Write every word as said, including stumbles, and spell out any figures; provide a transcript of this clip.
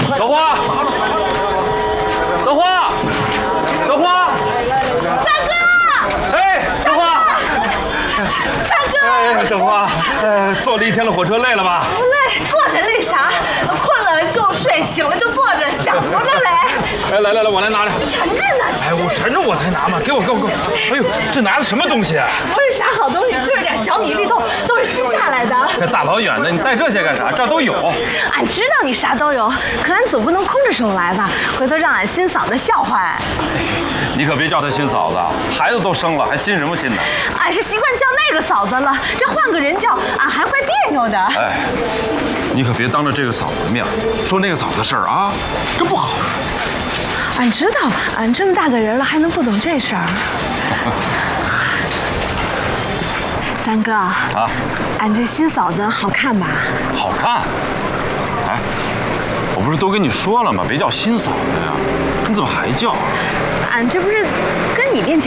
德华，德华，德华， 三哥！ 哎，德华， 三哥！ 哎，德华，哎，坐了一天的火车累了吧？ 不累，坐着累啥？困了就睡，醒了就坐着，想不着嘞。 哎，来来来，我来拿着。 沉着呢。 哎，我沉着我才拿嘛，给我给我给我。哎呦，这拿的什么东西啊？ 不是啥好东西，就是点小米粒豆，都是新下来的。 这大老远的，你带这些干啥？这儿都有。 俺知道你啥都有，可俺总不能空着手来吧？回头让俺新嫂子笑话俺。 你可别叫她新嫂子，孩子都生了，还新什么新呢？ 俺是习惯叫那个嫂子了，这换个人叫，俺还会别扭的。 哎，你可别当着这个嫂子的面说那个嫂子事儿啊，这不好。 俺知道，俺这么大个人了，还能不懂这事儿？三哥啊，俺这新嫂子好看吧？ 好看。哎，我不是都跟你说了吗？别叫新嫂子呀，你怎么还叫？ 俺这不是跟你面前。